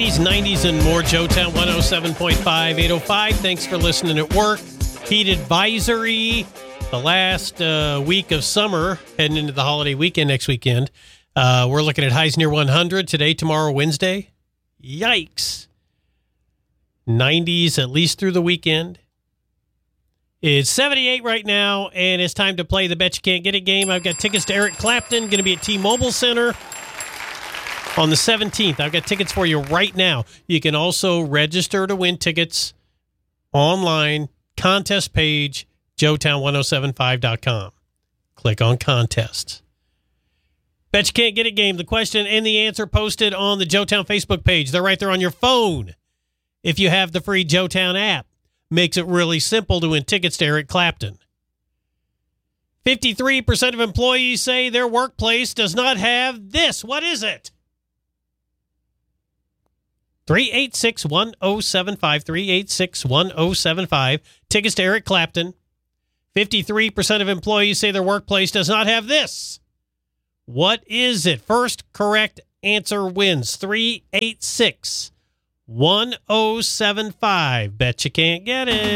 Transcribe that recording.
80s, 90s, and more. Joetown 107.5, 805. Thanks for listening at work. Heat advisory. The last week of summer, heading into the holiday weekend next weekend. We're looking at highs near 100 today, tomorrow, Wednesday. Yikes. 90s at least through the weekend. It's 78 right now, and it's time to play the Bet You Can't Get It game. I've got tickets to Eric Clapton, going to be at T-Mobile Center on the 17th. I've got tickets for you right now. You can also register to win tickets online, contest page, joetown1075.com. Click on contests. Bet You Can't Get It game. The question and the answer posted on the Joetown Facebook page. They're right there on your phone. If you have the free Joetown app, makes it really simple to win tickets to Eric Clapton. 53% of employees say their workplace does not have this. What is it? 386-1075, 386-1075. Tickets to Eric Clapton. 53% of employees say their workplace does not have this. What is it? First correct answer wins. 386-1075. Bet you can't get it.